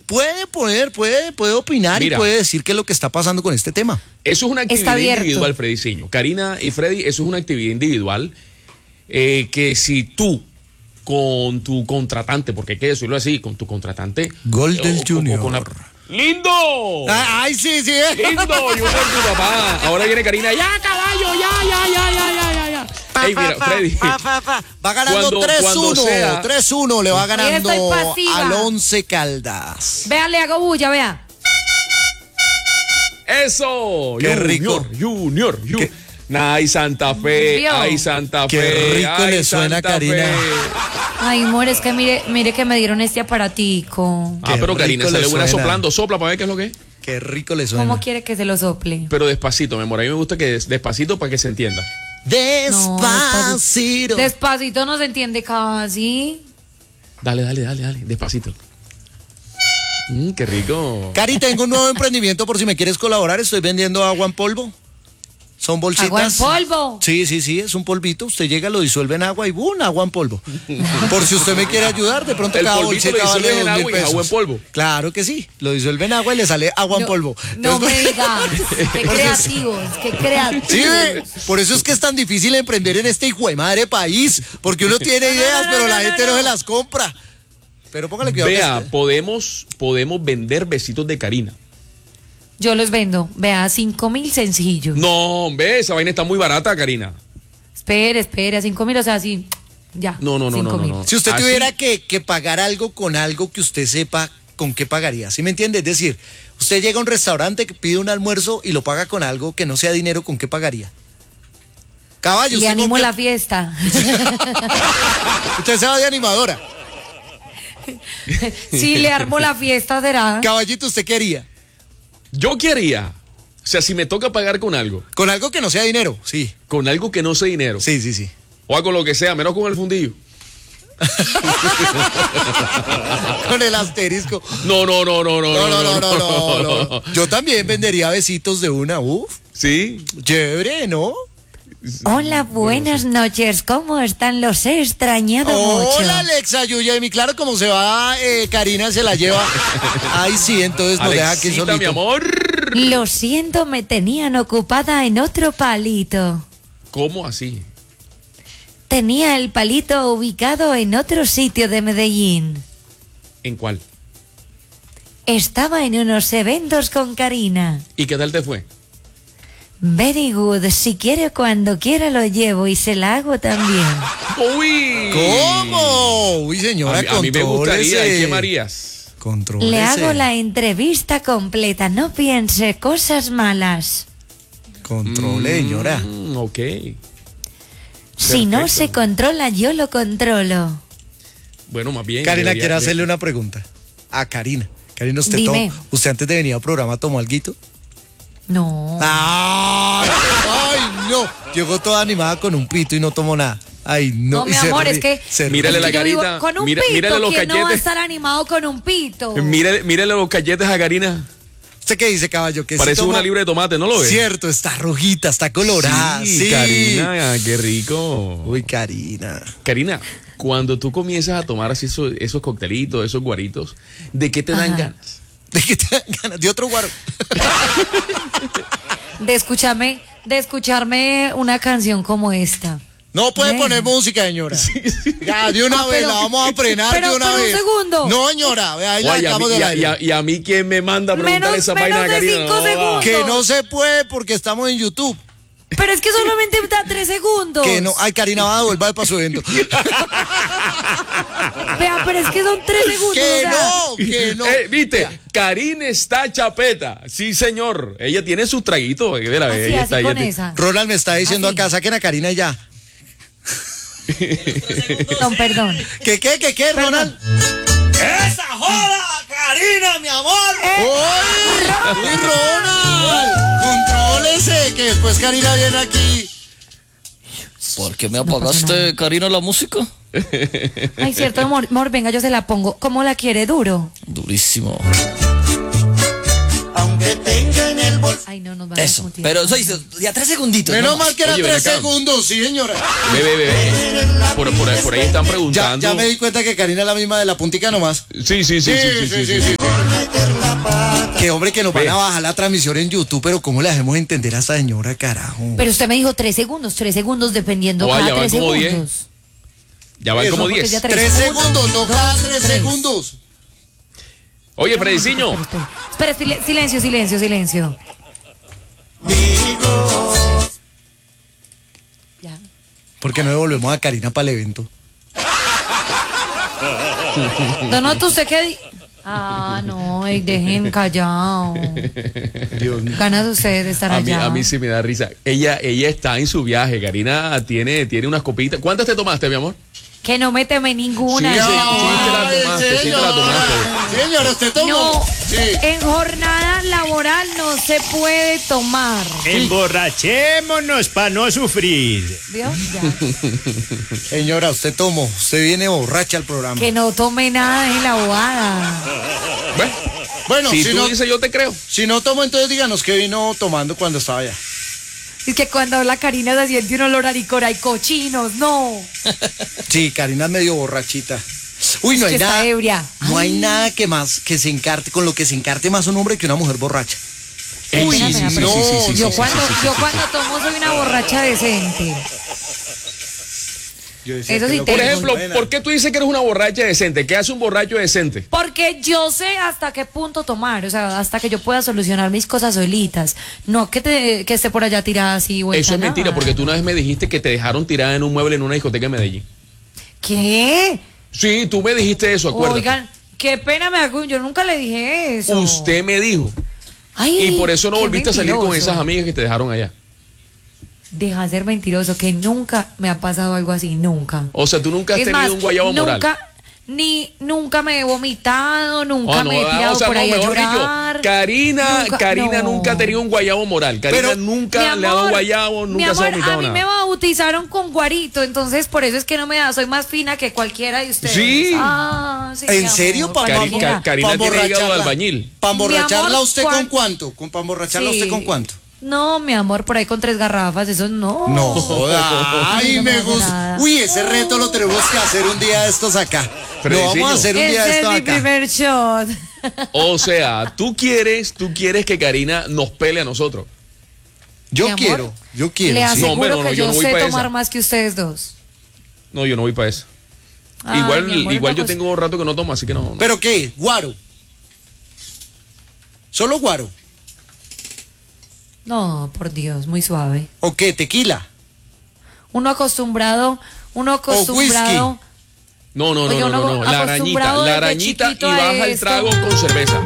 puede opinar. Mira, y puede decir qué es lo que está pasando con este tema. Eso es una actividad individual, Frediciño. Karina y Freddy, eso es una actividad individual que si tú con tu contratante, porque hay que decirlo así, con tu contratante Golden Junior. ¡Lindo! ¡Ay, sí! ¡Lindo! Yo soy tu papá. Ahora viene Karina. ¡Ya, caballo! ¡Ya! Ey, mira, Freddy. Va ganando 3-1. 3-1 le va ganando al Once Caldas. Vea, le hago bulla, vea. ¡Eso! ¡Qué rico! Junior. ¡Ay, Santa Fe! ¡Ay, Santa Fe! ¡Qué rico le suena a Karina! Ay, amor, es que mire que me dieron este aparatico. Pero Karina, sale buena soplando. Sopla para ver qué es lo que es. ¡Qué rico le suena! ¿Cómo quiere que se lo sople? Pero despacito, mi amor. A mí me gusta que despacito para que se entienda. Despacito. Despacito no se entiende casi. Dale. Despacito. ¡Qué rico! Cari, tengo un nuevo emprendimiento por si me quieres colaborar. Estoy vendiendo agua en polvo. Son bolsitas. ¿Agua en polvo? Sí, es un polvito. Usted llega, lo disuelve en agua y ¡bum! Agua en polvo. Por si usted me quiere ayudar, de pronto cada bolsita vale 2.000 pesos. ¿Agua en polvo? Claro que sí. Lo disuelve en agua y le sale agua en polvo. No me digas. Qué creativos, qué creativos. Sí, por eso es que es tan difícil emprender en este hijo de madre país. Porque uno tiene ideas, pero la gente no se las compra. Pero póngale cuidado. Vea, podemos vender besitos de Karina. Yo los vendo, vea, 5.000 sencillos. No, hombre, esa vaina está muy barata, Karina. Espere, 5.000, o sea, así, ya. No. Si usted tuviera que pagar algo con algo que usted sepa, ¿con qué pagaría? ¿Sí me entiende? Es decir, usted llega a un restaurante que pide un almuerzo y lo paga con algo que no sea dinero, ¿con qué pagaría? Caballo. Le animo la fiesta. Usted se va de animadora. Sí, le armo la fiesta, será. Caballito, ¿usted qué haría? Yo quería, o sea, si me toca pagar con algo. Con algo que no sea dinero, sí. Con algo que no sea dinero. Sí. O con lo que sea, menos con el fundillo. Con el asterisco. No. Yo también vendería besitos de una, Sí. Chévere, ¿no? Hola, buenas noches. ¿Cómo están? Los he extrañado mucho. Hola, Alexa Yuyemi. Claro, como se va, Karina se la lleva. Ay, sí, entonces nos deja aquí solito. Mi amor. Lo siento, me tenían ocupada en otro palito. ¿Cómo así? Tenía el palito ubicado en otro sitio de Medellín. ¿En cuál? Estaba en unos eventos con Karina. ¿Y qué tal te fue? Very good. Si quiere, cuando quiera lo llevo y se la hago también. ¡Uy! ¿Cómo? Uy, señora, a mí me gustaría. ¿Y qué marías? Contrólese. Le hago la entrevista completa. No piense cosas malas. Controle, señora. Ok. Perfecto. Si no se controla, yo lo controlo. Bueno, más bien. Karina, quiero hacerle una pregunta a Karina. Karina, Dime. ¿usted antes de venir al programa tomó alguito? No. Ay, no. Llegó toda animada con un pito y no tomó nada. Ay, no. No, mi amor, es que... Mírale la carita. Con un mírale pito, los ¿quién no va a cachetes. estar animado con un pito? Mírale los cachetes a Karina. ¿Usted qué dice, caballo? Que parece una libra de tomate, ¿no lo ves? Cierto, está rojita, está colorada. Sí, Karina, qué rico. Uy, Karina. Karina, cuando tú comienzas a tomar así esos coctelitos, esos guaritos, ¿de qué te dan ganas? ¿De qué te dan ganas? De otro guaro. De escucharme una canción como esta. No puede poner música, señora. Ya, de una vez, la vamos a frenar de una vez. un segundo. No, señora, ahí la dejamos del aire. Y a mí, ¿quién me manda a preguntar esa vaina a Karina? Menos de 5 segundos. Que no se puede porque estamos en YouTube. Pero es que solamente da 3 segundos. Que no, ay, Karina va a devolver para su evento. Vea, pero es que son 3 segundos. Que no. ¿Viste? Vea. Karina está chapeta. Sí, señor. Ella tiene sus traguitos. Así con esa. Ronald me está diciendo acá, saquen a Karina ya. Perdón. ¿Qué, Ronald? ¡Esa joda, Karina, mi amor! ¡Uy, Ronald! Contrólese, que después Karina viene aquí. ¿Por qué me apagaste, Karina, la música? Ay, cierto, amor, venga, yo se la pongo. ¿Cómo la quiere? ¿Duro? Durísimo. Aunque tenga en el bolsillo. Ay, no, nos van a Eso, discutir. pero soy ya 3 segunditos. Menos ¿no? mal que eran Oye, 3 ven acá. segundos, sí, señora. Ve. Por ahí están preguntando. Ya me di cuenta que Karina es la misma de la puntica nomás. Sí. Sí. Que hombre que nos van Ve. a bajar la transmisión en YouTube, pero ¿cómo le hacemos entender a esta señora, carajo? Pero usted me dijo 3 segundos dependiendo Oye, cada ya van 3 como 10. segundos. Ya van Eso, como porque 10. ya 3 segundos, no cada 3 tres. segundos. Oye, Frediciño. Espera, silencio. Ya. ¿Por qué no devolvemos a Karina para el evento? Donato, ¿usted qué Ah, no, ey, dejen callado. Dios mío. Ganas ustedes de estar allá. A mí sí me da risa. Ella está en su viaje. Karina tiene unas copitas. ¿Cuántas te tomaste, mi amor? Que no me teme ninguna. Sí, no. sí te la tomaste. Señor, usted tomó. No, Sí. en jornada laboral no se puede tomar. Emborrachémonos para no sufrir. ¿Vio? Ya. Señora, usted tomó. Usted viene borracha al programa. Que no tome nada en la bobada. Bueno, Bueno, si si tú no, dices, yo te creo. si no tomó, entonces díganos qué vino tomando cuando estaba allá. Es que cuando habla Karina se siente un olor a licor, hay cochinos, no. Sí, Karina es medio borrachita. Uy, no Es hay que está nada. ebria. No hay Ay. nada que más que se encarte, con lo que se encarte más un hombre que una mujer borracha. Uy, Espera, sí, pero sí, sí, sí, yo sí, cuando, sí, sí, yo sí, cuando tomo soy una borracha decente. Eso sí Por tengo. ejemplo, ¿por qué tú dices que eres una borracha decente? ¿Qué hace un borracho decente? Porque yo sé hasta qué punto tomar, o sea, hasta que yo pueda solucionar mis cosas solitas. No que esté por allá tirada así. vuelta Eso es nada. mentira, porque tú una vez me dijiste que te dejaron tirada en un mueble en una discoteca en Medellín. ¿Qué? Sí, tú me dijiste eso, acuérdate. Oigan, qué pena me hago, yo nunca le dije eso. Usted me dijo. Ay, Y por eso no qué volviste a salir con mentiroso. esas amigas que te dejaron allá. Deja de ser mentiroso, que nunca me ha pasado algo así, nunca. O sea, tú nunca has Es tenido más, un guayabo moral. Nunca me he vomitado, nunca me he tirado o sea, por no, ahí a mejor dicho, llorar. Karina no. nunca ha tenido un guayabo moral. Karina Pero, nunca Mi le ha dado amor, guayabo, mi nunca se ha amor, vomitado a mí nada. me bautizaron con guarito, entonces por eso es que no me da, soy más fina que cualquiera de ustedes. Sí. Ah, sí, ¿En mi serio, amor, papá? cualquiera. Karina tiene hígado de albañil. ¿Para emborracharla Mi amor, usted con cuánto? ¿Para emborracharla Sí. usted con cuánto? No, mi amor, por ahí con 3 garrafas, eso no. No joda. Ay, No me me hago gusta. nada. Uy, ese reto lo tenemos que hacer un día de estos acá. Lo Frediciño. vamos a hacer un día de Ese es estos mi acá. primer shot. O sea, tú quieres que Karina nos pele a nosotros. Yo Mi amor, quiero. Le No, aseguro hombre, no, que yo yo no voy sé pa' tomar esa. más que ustedes dos. No, yo no voy para eso. Ay, igual mi amor, igual yo pues, tengo un rato que no tomo, así que no. ¿Pero qué? ¿Guaro? ¿Solo guaro? No, por Dios, muy suave. ¿O qué? ¿Tequila? Uno acostumbrado. No, Oye, uno La acostumbrado arañita desde y chiquito a baja el esto. trago con cerveza.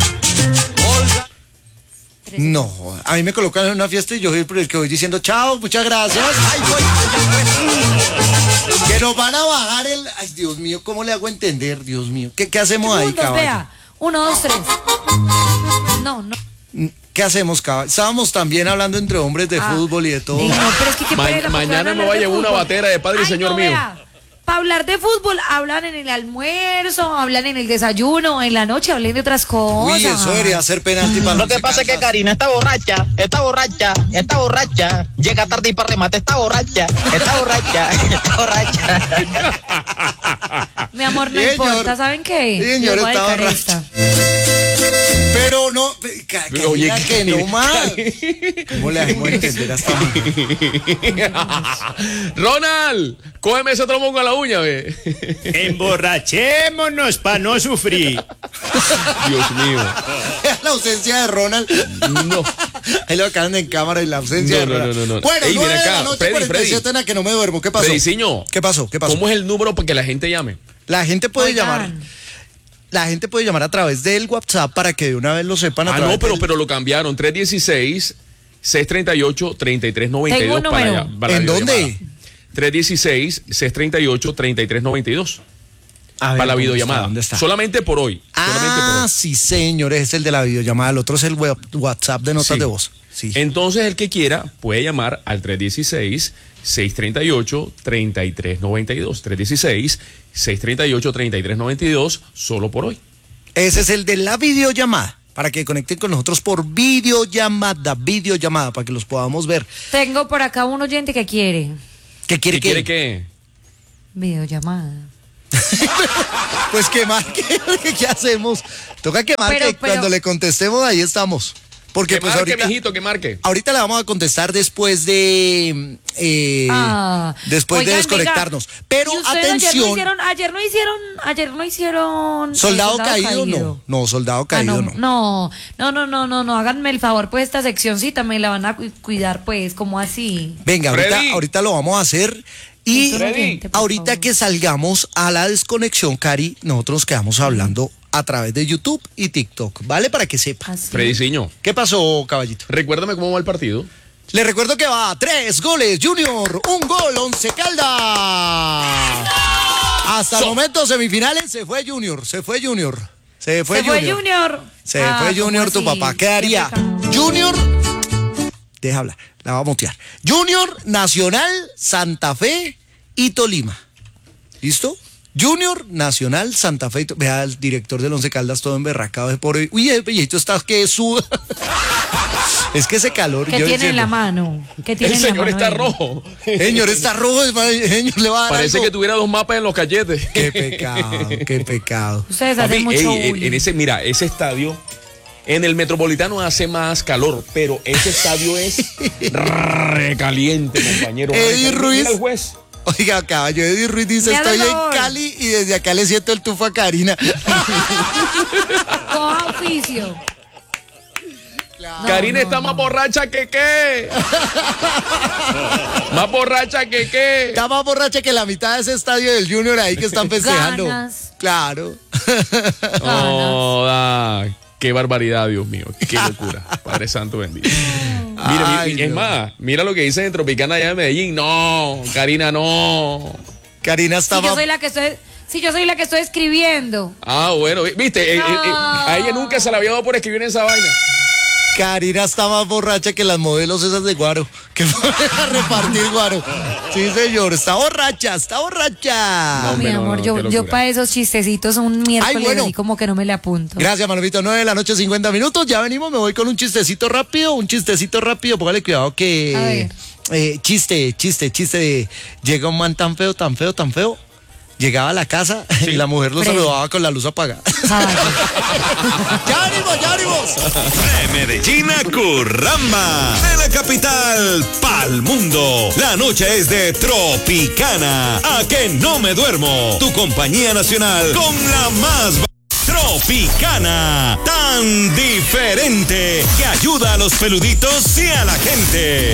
No, a mí me colocan en una fiesta y yo soy el que voy diciendo chao, muchas gracias. Ay, que nos van a bajar el... Ay, Dios mío, ¿cómo le hago entender, Dios mío? ¿Qué hacemos ahí, Segundos, caballo? vea. 1, 2, 3. No. ¿Qué hacemos, caballo? Estábamos también hablando entre hombres de fútbol y de todo. No, pero es que qué pereza, porque Mañana van a me hablar va a de llevar una fútbol. batera de Padre y Ay, Señor no, mío. vea. Para hablar de fútbol, hablan en el almuerzo, hablan en el desayuno, en la noche, hablan de otras cosas. Uy, eso debería ser penalti para Lo los que pasa es que Kansas. Karina está borracha. Llega tarde y para remate, está borracha. Mi amor, no Señor. importa, ¿saben qué? Señor, Les voy a está dedicar borracha. esta. Pero no, Oye, Karina, que no más. ¿Cómo le hacemos entender a esta mujer? Ronald, cógeme ese trombón con la uña, ve. Emborrachémonos para no sufrir. Dios mío. La ausencia de Ronald. No. Ahí lo acaban en cámara y la ausencia No, de no, Ronald. no, no. Bueno, Ey, 9 ven de acá, la noche, Freddy, 47 en la que no me duermo. ¿Qué pasó? Frediciño. ¿Qué pasó? ¿Cómo es el número para que la gente llame? La gente puede Oigan. llamar. La gente puede llamar a través del WhatsApp para que de una vez lo sepan. A Ah, través no, del- pero lo cambiaron. 316-638-3392 Tengo un para número. la ¿En dónde? videollamada. 316-638-3392 A ver, para la ¿dónde videollamada. está? ¿Dónde está? Solamente por hoy. Solamente por Ah, hoy. sí, señor, ese es el de la videollamada. El otro es el WhatsApp de notas Sí. de voz. Sí. Entonces, el que quiera puede llamar al 316-638-3392. 316-638-3392 solo por hoy. Ese es el de la videollamada. Para que conecten con nosotros por videollamada, para que los podamos ver. Tengo por acá un oyente que quiere ¿Qué quiere ¿Qué que? quiere que? videollamada. Pues que marque, ¿qué hacemos? Toca que marque, Pero- cuando le contestemos ahí estamos. Porque Que pues marque, ahorita, mijito, que marque. ahorita le vamos a contestar después de después de Oigan, desconectarnos. venga, Pero ¿y ustedes atención, ayer no hicieron soldado caído no, soldado caído no. No, háganme el favor, pues esta seccióncita me la van a cuidar, pues, como así. Venga, Freddy. ahorita lo vamos a hacer. Y Freddy. ahorita que salgamos a la desconexión, Cari, nosotros nos quedamos hablando a través de YouTube y TikTok, ¿vale? Para que sepa. Así. Frediciño, ¿Qué pasó, caballito? recuérdame cómo va el partido. Le recuerdo que va 3 goles, Junior, 1 gol, 11 Caldas. Hasta el momento, semifinales, se fue Junior. Se fue Junior. Se fue Junior, tu ¿cómo papá. así? Quedaría Qué pecado. Junior. Deja hablar, la vamos a mutear. Junior, Nacional, Santa Fe y Tolima. ¿Listo? Junior, Nacional, Santa Fe y Vea el director del Once Caldas todo emberracado de por hoy. Uy, el pellito está que suda. Es que ese calor. ¿Qué yo tiene en la entiendo. mano? ¿Qué tiene El en la señor mano está él? rojo. Señor, está rojo, señor, le va a dar Parece algo. que tuviera 2 mapas en los cachetes. Qué pecado, qué pecado. Ustedes Papi, hacen mucho ey, bullying. mira, ese estadio en el Metropolitano hace más calor, pero ese estadio es recaliente, compañero. Eddie Recaliente. Ruiz. Mira el juez. Oiga, caballo, Eddie Ruiz dice, Mi estoy en amor. Cali y desde acá le siento el tufo a Karina. Coja oficio. Karina está más borracha que qué. Más borracha que qué. Está más borracha que la mitad de ese estadio del Junior ahí que están festejando. Ganas. Claro. Oh, qué barbaridad, Dios mío. Qué locura. Padre Santo bendito. Mira, Ay, es no. más, mira lo que dicen en Tropicana allá en Medellín. No, Karina, no. Karina está Si yo más... soy la que estoy escribiendo. Ah, bueno, viste, a ella nunca se la había dado por escribir en esa vaina. Karina está más borracha que las modelos esas de Guaro, que fueron a repartir Guaro. Sí, señor, está borracha, está borracha. No, hombre, Mi amor, qué yo locura. para esos chistecitos un miércoles bueno. así como que no me le apunto. Gracias, Manovito. 9 de la noche, 50 minutos. Ya venimos, me voy con un chistecito rápido. Póngale cuidado A que... ver. Chiste de... Llega un man tan feo. Llegaba a la casa y la mujer lo Freddy. saludaba con la luz apagada. Ay, ¡Ya venimos! De Medellín a Curramba, de la capital pa'l mundo. La noche es de Tropicana. A que no me duermo. Tu compañía nacional con la más Tropicana, tan diferente que ayuda a los peluditos y a la gente.